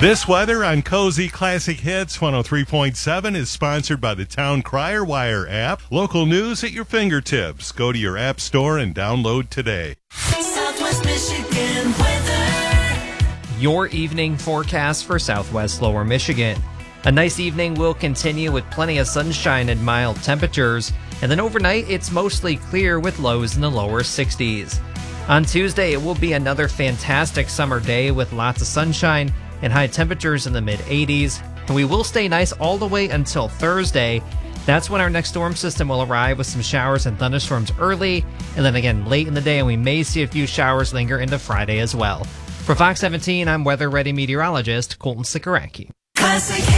This weather on Cozy Classic Hits 103.7 is sponsored by the Town Crier Wire app. Local news at your fingertips. Go to your app store and download today. Southwest Michigan weather. Your evening forecast for Southwest Lower Michigan. A nice evening will continue with plenty of sunshine and mild temperatures. And then overnight, it's mostly clear with lows in the lower 60s. On Tuesday, it will be another fantastic summer day with lots of sunshine and high temperatures in the mid-80s. And we will stay nice all the way until Thursday. That's when our next storm system will arrive with some showers and thunderstorms early, and then again late in the day, and we may see a few showers linger into Friday as well. For Fox 17, I'm Weather Ready meteorologist Colton Sikoracki. Classic